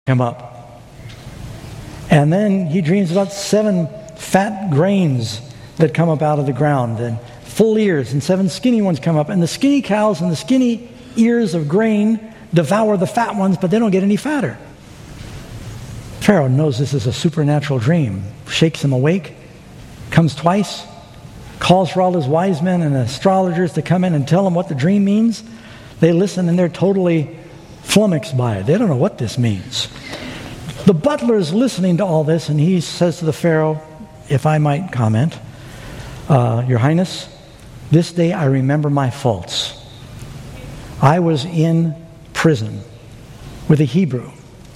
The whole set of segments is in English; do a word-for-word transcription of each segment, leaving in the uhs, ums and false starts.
come up. And then he dreams about seven fat grains that come up out of the ground, and full ears, and seven skinny ones come up. And the skinny cows and the skinny ears of grain devour the fat ones, but they don't get any fatter. Pharaoh knows this is a supernatural dream, shakes him awake, comes twice, calls for all his wise men and astrologers to come in and tell him what the dream means. They listen and they're totally flummoxed by it. They don't know what this means. The butler is listening to all this, and he says to the Pharaoh, if I might comment, uh, Your Highness, this day I remember my faults. I was in prison with a Hebrew,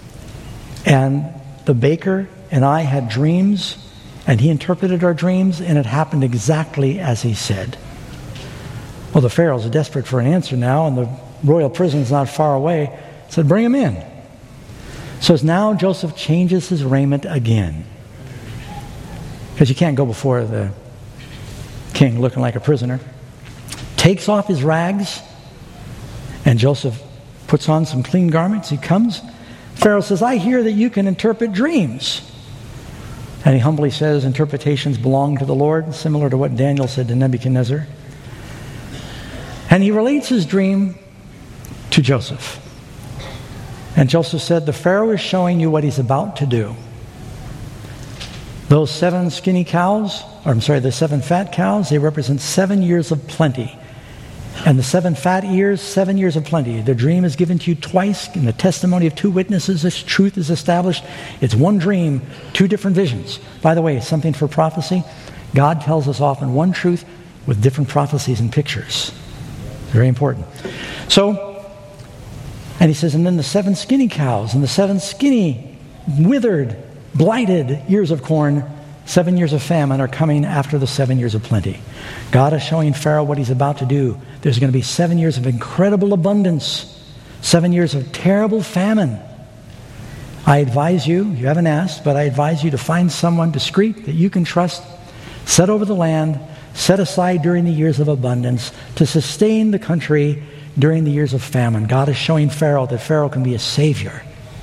and the baker and I had dreams, and he interpreted our dreams, and it happened exactly as he said. Well, the Pharaoh's desperate for an answer now, and the royal prison's not far away. Said, bring him in. So now Joseph changes his raiment again, because you can't go before the king looking like a prisoner. Takes off his rags, and Joseph puts on some clean garments. He comes. Pharaoh says, I hear that you can interpret dreams. And he humbly says, interpretations belong to the Lord, similar to what Daniel said to Nebuchadnezzar. And he relates his dream to Joseph. And Joseph said, the Pharaoh is showing you what he's about to do. Those seven skinny cows, or I'm sorry, the seven fat cows, they represent seven years of plenty. And the seven fat ears, seven years of plenty. The dream is given to you twice. In the testimony of two witnesses, this truth is established. It's one dream, two different visions. By the way, something for prophecy. God tells us often one truth with different prophecies and pictures. Very important. So, and he says, and then the seven skinny cows and the seven skinny, withered, blighted ears of corn, seven years of famine are coming after the seven years of plenty. God is showing Pharaoh what he's about to do. There's going to be seven years of incredible abundance, seven years of terrible famine. I advise you, you haven't asked, but I advise you to find someone discreet that you can trust, set over the land, set aside during the years of abundance to sustain the country during the years of famine. God is showing Pharaoh that Pharaoh can be a savior.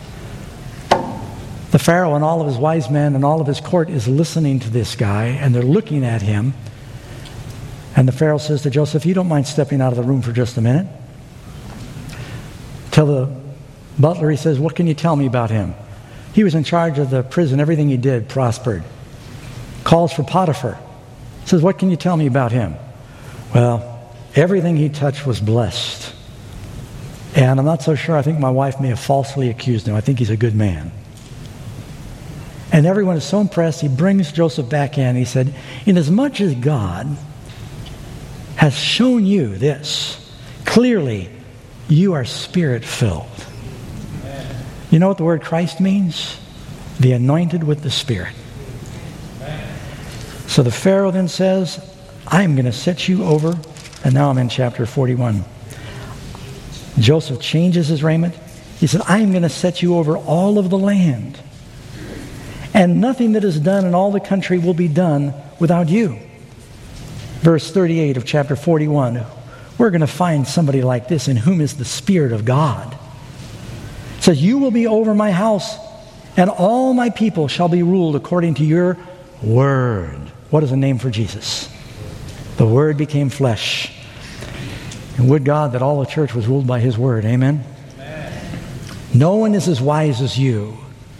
The Pharaoh and all of his wise men and all of his court is listening to this guy, and they're looking at him. And the Pharaoh says to Joseph, you don't mind stepping out of the room for just a minute? Tell the butler, he says, what can you tell me about him? He was in charge of the prison. Everything he did prospered. Calls for Potiphar. Says, what can you tell me about him? Well, everything he touched was blessed. And I'm not so sure. I think my wife may have falsely accused him. I think he's a good man. And everyone is so impressed, he brings Joseph back in. He said, inasmuch as God has shown you this, clearly you are spirit-filled. Amen. You know what the word Christ means? The anointed with the Spirit. Amen. So the Pharaoh then says, I'm going to set you over, and now I'm in chapter forty-one. Joseph changes his raiment. He said, I am going to set you over all of the land. And nothing that is done in all the country will be done without you. Verse thirty-eight of chapter forty-one. We're going to find somebody like this in whom is the Spirit of God. It says, you will be over my house, and all my people shall be ruled according to your word. What is the name for Jesus? The Word became flesh. And would God that all the church was ruled by his word. Amen? Amen. No one is as wise as you.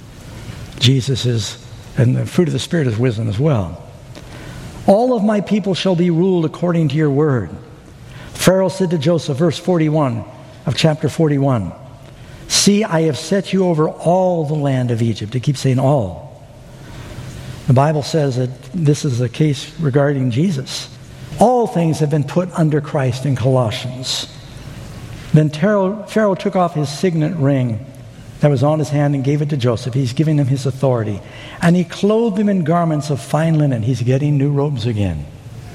Jesus is, and the fruit of the Spirit is wisdom as well. All of my people shall be ruled according to your word. Pharaoh said to Joseph, verse forty-one of chapter forty-one, see, I have set you over all the land of Egypt. It keeps saying all. The Bible says that this is the case regarding Jesus. All things have been put under Christ in Colossians. Then Pharaoh took off his signet ring that was on his hand and gave it to Joseph. He's giving him his authority. And he clothed him in garments of fine linen. He's getting new robes again.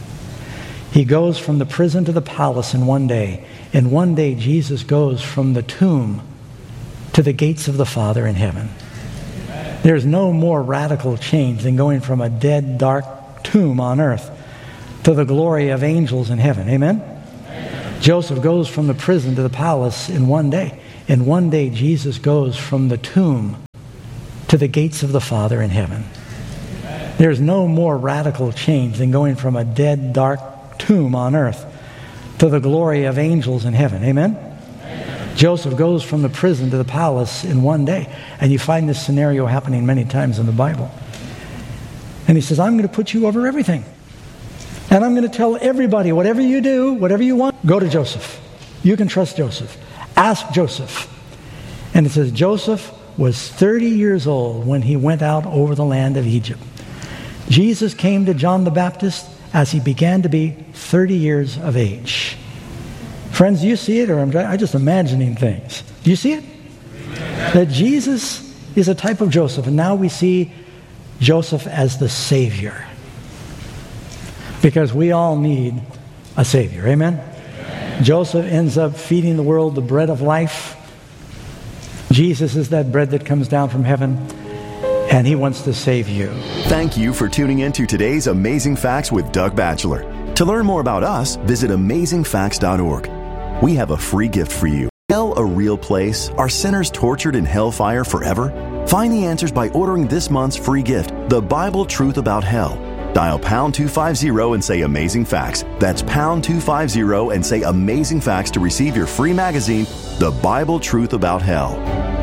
He goes from the prison to the palace in one day. In one day, Jesus goes from the tomb to the gates of the Father in heaven. There's no more radical change than going from a dead, dark tomb on earth to the glory of angels in heaven. Amen? Amen. Joseph goes from the prison to the palace in one day. in one day Jesus goes from the tomb to the gates of the Father in heaven. There's no more radical change than going from a dead, dark tomb on earth to the glory of angels in heaven. Amen? Amen? Joseph goes from the prison to the palace in one day. And you find this scenario happening many times in the Bible. And he says, I'm going to put you over everything. And I'm going to tell everybody, whatever you do, whatever you want, go to Joseph. You can trust Joseph. Ask Joseph. And it says Joseph was thirty years old when he went out over the land of Egypt. Jesus came to John the Baptist as he began to be thirty years of age. Friends, do you see it? Or am I just imagining things? Do you see it? That Jesus is a type of Joseph. And now we see Joseph as the Savior. Because we all need a Savior. Amen? Amen? Joseph ends up feeding the world the bread of life. Jesus is that bread that comes down from heaven. And he wants to save you. Thank you for tuning in to today's Amazing Facts with Doug Batchelor. To learn more about us, visit amazing facts dot org. We have a free gift for you. Hell a real place? Are sinners tortured in hellfire forever? Find the answers by ordering this month's free gift, The Bible Truth About Hell. Dial pound two fifty and say Amazing Facts. That's pound two fifty and say Amazing Facts to receive your free magazine, The Bible Truth About Hell.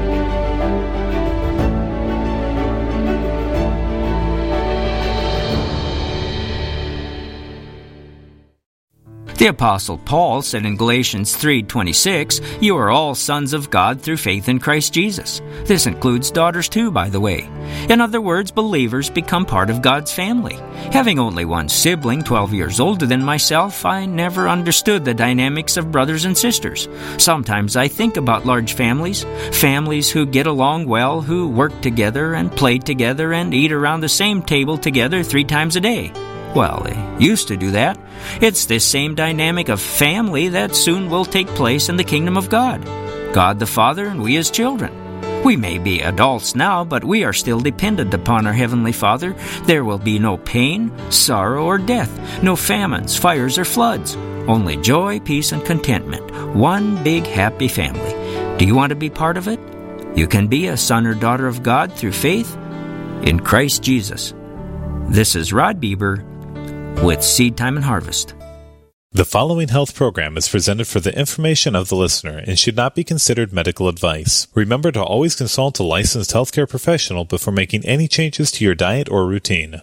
The Apostle Paul said in Galatians three twenty-six, "You are all sons of God through faith in Christ Jesus." This includes daughters too, by the way. In other words, believers become part of God's family. Having only one sibling, twelve years older than myself, I never understood the dynamics of brothers and sisters. Sometimes I think about large families, families who get along well, who work together and play together and eat around the same table together three times a day. Well, they used to do that. It's this same dynamic of family that soon will take place in the kingdom of God. God the Father and we as children. We may be adults now, but we are still dependent upon our Heavenly Father. There will be no pain, sorrow, or death, no famines, fires, or floods. Only joy, peace, and contentment. One big happy family. Do you want to be part of it? You can be a son or daughter of God through faith in Christ Jesus. This is Rod Bieber with Seed Time and Harvest. The following health program is presented for the information of the listener and should not be considered medical advice. Remember to always consult a licensed healthcare professional before making any changes to your diet or routine.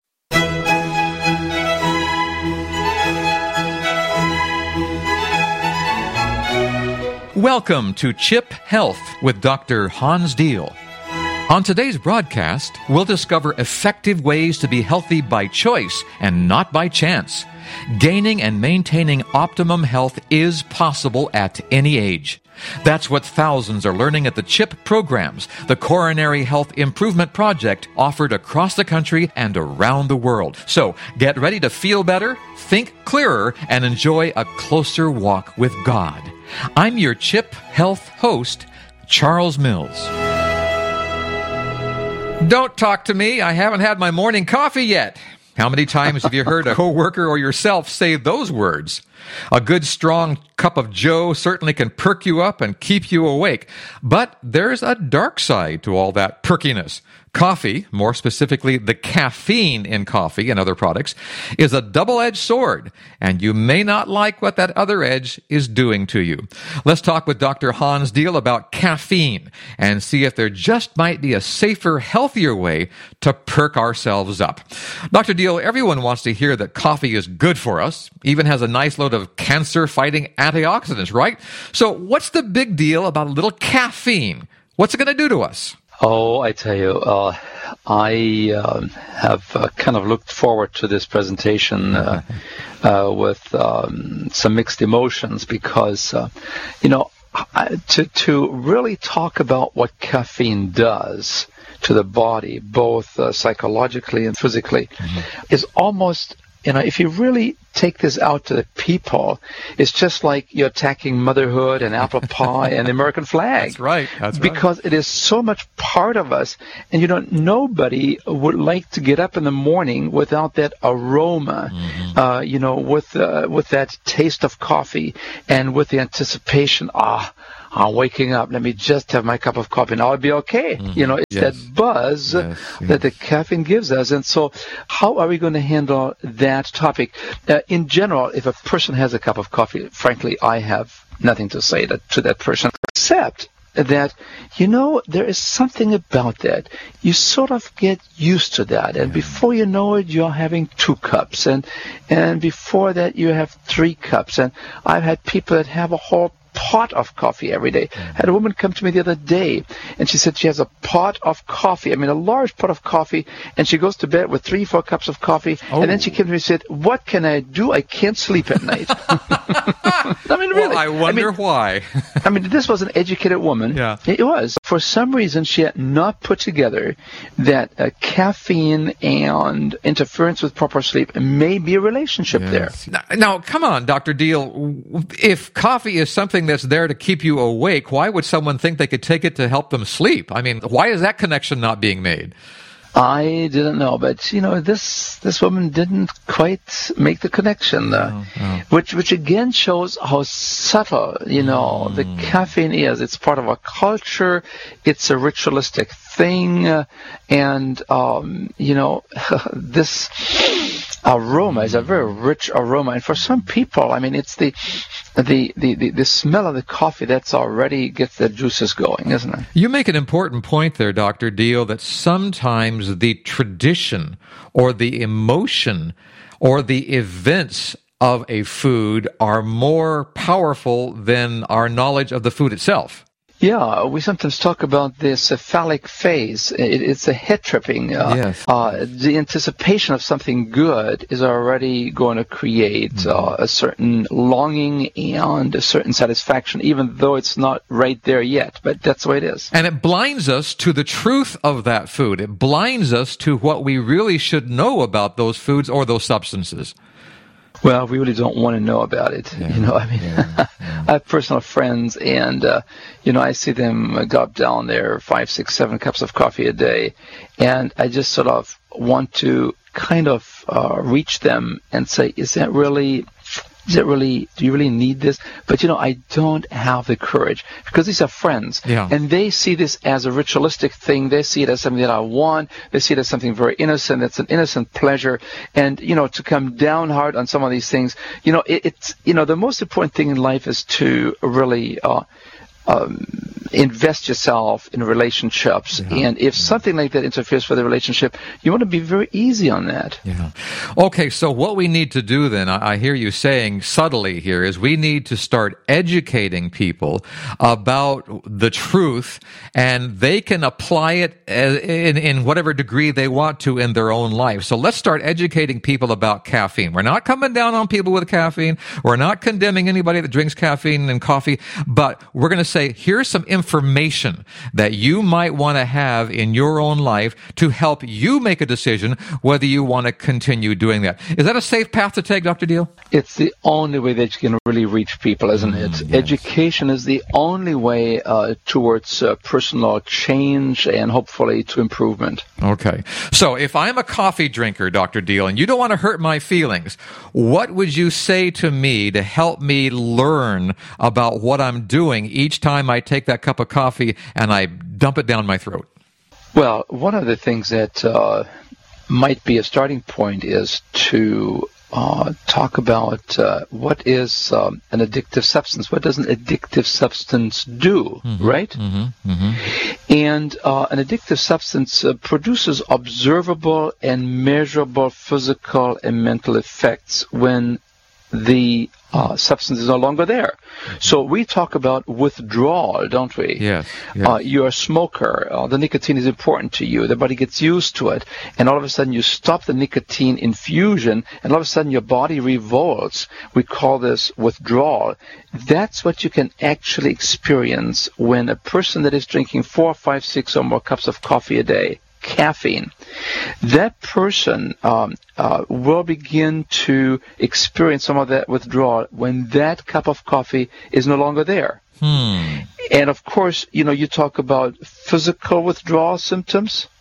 Welcome to Chip Health with Doctor Hans Deal. On today's broadcast, we'll discover effective ways to be healthy by choice and not by chance. Gaining and maintaining optimum health is possible at any age. That's what thousands are learning at the CHIP programs, the Coronary Health Improvement Project, offered across the country and around the world. So, get ready to feel better, think clearer, and enjoy a closer walk with God. I'm your CHIP Health host, Charles Mills. Don't talk to me. I haven't had my morning coffee yet. How many times have you heard a coworker or yourself say those words? A good strong cup of joe certainly can perk you up and keep you awake. But there's a dark side to all that perkiness. Coffee, more specifically the caffeine in coffee and other products, is a double-edged sword, and you may not like what that other edge is doing to you. Let's talk with Doctor Hans Deal about caffeine and see if there just might be a safer, healthier way to perk ourselves up. Doctor Deal, everyone wants to hear that coffee is good for us, even has a nice load of cancer-fighting antioxidants, right? So what's the big deal about a little caffeine? What's it going to do to us? Oh, I tell you, uh, I uh, have uh, kind of looked forward to this presentation uh, uh, with um, some mixed emotions because, uh, you know, I, to to really talk about what caffeine does to the body, both uh, psychologically and physically, mm-hmm. is almost, you know, if you really take this out to the people, it's just like you're attacking motherhood and apple pie and the American flag. That's right. That's because right. It is so much part of us. And, you know, nobody would like to get up in the morning without that aroma, mm-hmm. uh, you know, with uh, with that taste of coffee and with the anticipation, ah, I'm waking up. Let me just have my cup of coffee and I'll be okay. Mm-hmm. You know, it's yes. that buzz yes. Yes. that the caffeine gives us. And so how are we going to handle that topic? Uh, in general, if a person has a cup of coffee, frankly, I have nothing to say that, to that person, except that, you know, there is something about that. You sort of get used to that. And yeah. before you know it, you're having two cups. And, and before that, you have three cups. And I've had people that have a whole pot of coffee every day. I had a woman come to me the other day, and she said she has a pot of coffee, I mean a large pot of coffee, and she goes to bed with three, four cups of coffee, oh. and then she came to me and said, what can I do? I can't sleep at night. I mean, really. Well, I wonder I mean, why. I mean, this was an educated woman. Yeah. It was. For some reason, she had not put together that uh, caffeine and interference with proper sleep may be a relationship yes. there. Now, now, come on, Doctor Deal. If coffee is something that's there to keep you awake, why would someone think they could take it to help them sleep? I mean, why is that connection not being made? I didn't know, but you know, this this woman didn't quite make the connection, uh, oh, oh. which which again shows how subtle, you know, mm. the caffeine is. It's part of our culture. It's a ritualistic thing, uh, and um, you know, this aroma is a very rich aroma, and for some people, I mean, it's the The, the, the, the smell of the coffee that's already gets the juices going, isn't it? You make an important point there, Doctor Deal, that sometimes the tradition or the emotion or the events of a food are more powerful than our knowledge of the food itself. Yeah, we sometimes talk about the cephalic phase. It, it's a head tripping. Uh, yes. uh, the anticipation of something good is already going to create mm-hmm. uh, a certain longing and a certain satisfaction, even though it's not right there yet. But that's the way it is. And it blinds us to the truth of that food. It blinds us to what we really should know about those foods or those substances. Well, we really don't want to know about it. Yeah, you know, I mean, yeah, yeah. I have personal friends, and, uh, you know, I see them gulp down their five, six, seven cups of coffee a day, and I just sort of want to kind of uh, reach them and say, is that really... Is it really, do you really need this? But, you know, I don't have the courage because these are friends. Yeah. And they see this as a ritualistic thing. They see it as something that I want. They see it as something very innocent. It's an innocent pleasure. And, you know, to come down hard on some of these things, you know, it, it's, you know, the most important thing in life is to really, uh, um, invest yourself in relationships. Yeah, and if yeah. something like that interferes with the relationship, you want to be very easy on that. Yeah. Okay, so what we need to do then, I, I hear you saying subtly here, is we need to start educating people about the truth, and they can apply it as, in, in whatever degree they want to in their own life. So let's start educating people about caffeine. We're not coming down on people with caffeine. We're not condemning anybody that drinks caffeine and coffee, but we're going to say, here's some information that you might want to have in your own life to help you make a decision whether you want to continue doing that. Is that a safe path to take, Doctor Deal? It's the only way that you can really reach people, isn't it? Mm, yes. Education is the only way uh, towards uh, personal change and hopefully to improvement. Okay. So if I'm a coffee drinker, Doctor Deal, and you don't want to hurt my feelings, what would you say to me to help me learn about what I'm doing each time I take that cup of coffee and I dump it down my throat? Well, one of the things that uh, might be a starting point is to uh, talk about uh, what is um, an addictive substance. What does an addictive substance do, mm-hmm, right? Mm-hmm, mm-hmm. And uh, an addictive substance uh, produces observable and measurable physical and mental effects when the uh, substance is no longer there. So we talk about withdrawal, don't we? Yes. yes. Uh, you're a smoker. Uh, the nicotine is important to you. The body gets used to it. And all of a sudden you stop the nicotine infusion, and all of a sudden your body revolts. We call this withdrawal. That's what you can actually experience when a person that is drinking four, five, six or more cups of coffee a day, caffeine, that person um, uh, will begin to experience some of that withdrawal when that cup of coffee is no longer there. Hmm. And of course, you know, you talk about physical withdrawal symptoms.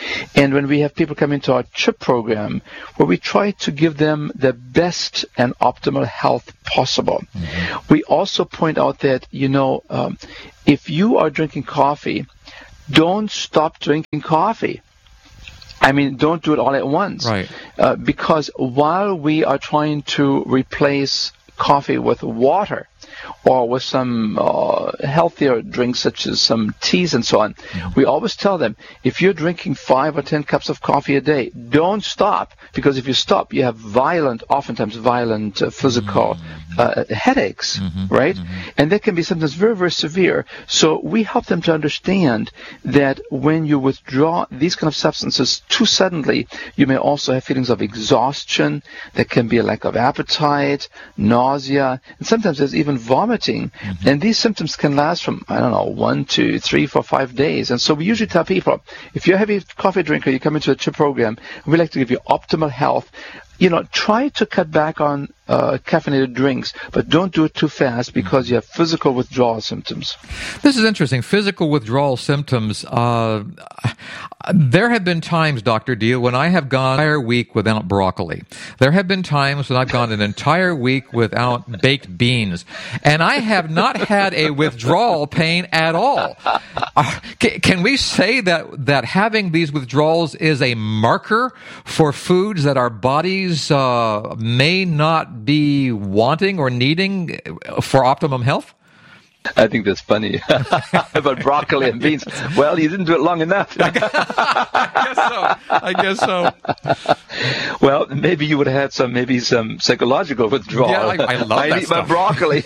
And when we have people come into our CHIP program, where we try to give them the best and optimal health possible, mm-hmm. we also point out that, you know, um, if you are drinking coffee, don't stop drinking coffee. I mean, don't do it all at once. Right. Uh, because while we are trying to replace coffee with water, or with some uh, healthier drinks such as some teas and so on, mm-hmm. we always tell them, if you're drinking five or ten cups of coffee a day, don't stop, because if you stop, you have violent, oftentimes violent uh, physical mm-hmm. uh, headaches, mm-hmm. right? Mm-hmm. And that can be sometimes very, very severe. So we help them to understand that when you withdraw these kind of substances too suddenly, you may also have feelings of exhaustion. There can be a lack of appetite, nausea, and sometimes there's even vomiting, mm-hmm. and these symptoms can last from, I don't know, one, two, three, four, five days. And so we usually tell people, if you're a heavy coffee drinker, you come into a CHIP program, we like to give you optimal health. You know, try to cut back on uh, caffeinated drinks, but don't do it too fast because you have physical withdrawal symptoms. This is interesting. Physical withdrawal symptoms. Uh, there have been times, Doctor Deal, when I have gone an entire week without broccoli. There have been times when I've gone an entire week without baked beans, and I have not had a withdrawal pain at all. Uh, can, can we say that, that having these withdrawals is a marker for foods that our bodies uh, may not be wanting or needing for optimum health? I think that's funny about broccoli and beans. Well, you didn't do it long enough. I guess so. I guess so. Well, maybe you would have had some, maybe some psychological withdrawal. Yeah, I, I love I that eat stuff. my broccoli.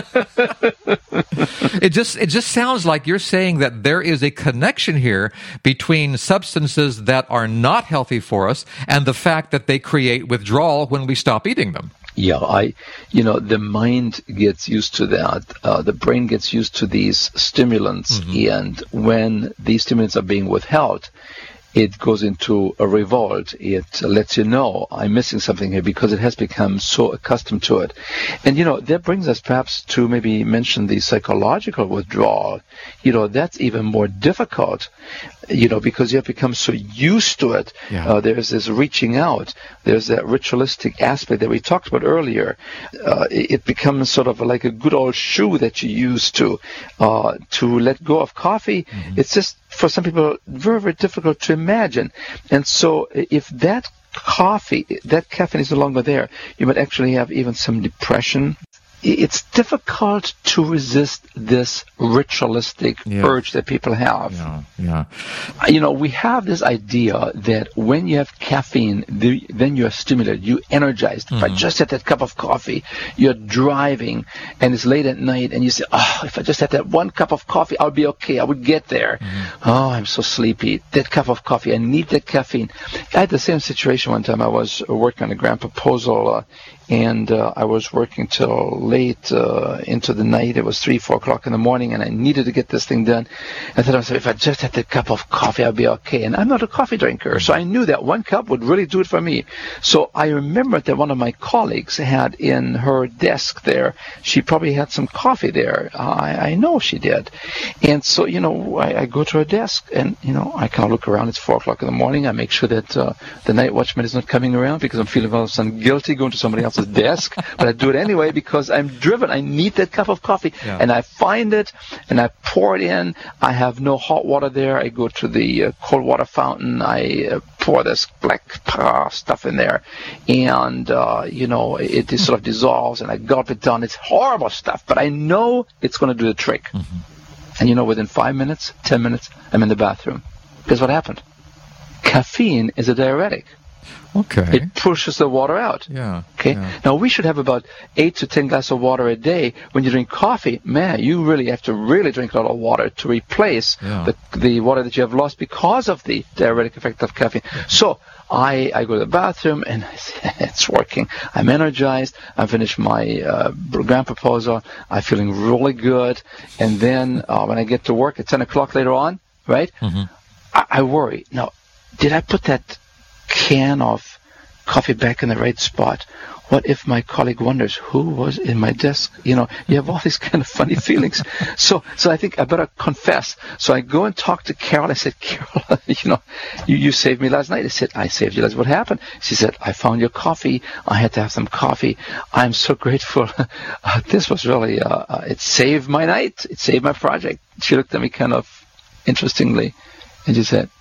It just it just sounds like you're saying that there is a connection here between substances that are not healthy for us and the fact that they create withdrawal when we stop eating them. Yeah, I, you know, the mind gets used to that. Uh, the brain gets used to these stimulants, mm-hmm. and when these stimulants are being withheld, it goes into a revolt. It lets you know, I'm missing something here, because it has become so accustomed to it. And, you know, that brings us perhaps to maybe mention the psychological withdrawal. You know, that's even more difficult, you know, because you have become so used to it. Yeah. Uh, there's this reaching out. There's that ritualistic aspect that we talked about earlier. Uh, it, it becomes sort of like a good old shoe that you used to. Uh, to let go of coffee, mm-hmm. it's just, for some people, very, very difficult to imagine. And so if that coffee, that caffeine is no longer there, you might actually have even some depression. It's difficult to resist this ritualistic yeah. urge that people have. Yeah, yeah. You know, we have this idea that when you have caffeine, the, then you're stimulated, you're energized. Mm-hmm. If I just had that cup of coffee, you're driving, and it's late at night, and you say, oh, if I just had that one cup of coffee, I'll be okay. I would get there. Mm-hmm. Oh, I'm so sleepy. That cup of coffee, I need that caffeine. I had the same situation one time. I was working on a grant proposal, uh, and uh, I was working till late uh, into the night. It was three, four o'clock in the morning, and I needed to get this thing done. I thought, I was like, if I just had that cup of coffee, I'd be okay. And I'm not a coffee drinker, so I knew that one cup would really do it for me. So I remembered that one of my colleagues had in her desk there, she probably had some coffee there. I, I know she did. And so, you know, I, I go to her desk, and, you know, I kind of look around. It's four o'clock in the morning. I make sure that uh, the night watchman is not coming around, because I'm feeling all of a sudden guilty going to somebody else's desk, but I do it anyway because I'm driven. I need that cup of coffee, yeah. and I find it, and I pour it in. I have no hot water there. I go to the uh, cold water fountain. I uh, pour this black uh, stuff in there, and uh, you know, it, it sort of dissolves, and I gulp it down. It's horrible stuff, but I know it's going to do the trick. Mm-hmm. And you know, within five minutes, ten minutes, I'm in the bathroom. Guess what happened? Caffeine is a diuretic. Okay. It pushes the water out. Yeah. Okay. Yeah. Now, we should have about eight to ten glasses of water a day. When you drink coffee, man, you really have to really drink a lot of water to replace yeah. the the water that you have lost because of the diuretic effect of caffeine. Mm-hmm. So I, I go to the bathroom, and it's working. I'm energized. I finish my uh, grant proposal. I'm feeling really good. And then uh, when I get to work at ten o'clock later on, right, mm-hmm. I, I worry. Now, did I put that can of coffee back in the right spot? What if my colleague wonders who was in my desk? You know, you have all these kind of funny feelings. So, so I think I better confess. So I go and talk to Carol. I said, Carol, you know, you, you saved me last night. I said, I saved you last night. What happened? She said, I found your coffee. I had to have some coffee. I'm so grateful. Uh, this was really, uh, uh, it saved my night. It saved my project. She looked at me kind of interestingly, and she said,